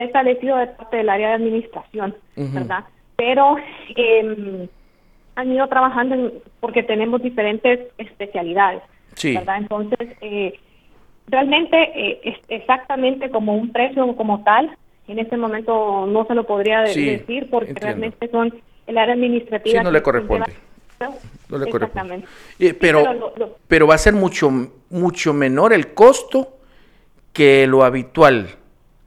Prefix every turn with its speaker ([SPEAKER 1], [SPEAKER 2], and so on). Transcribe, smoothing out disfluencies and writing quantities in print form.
[SPEAKER 1] establecido de parte del área de administración, ¿verdad? Pero han ido trabajando porque tenemos diferentes especialidades, ¿verdad? Entonces, realmente exactamente como un precio como tal, en este momento no se lo podría decir porque realmente son el área administrativa.
[SPEAKER 2] Sí, no le corresponde. No le corresponde. Pero va a ser mucho menor el costo que lo habitual.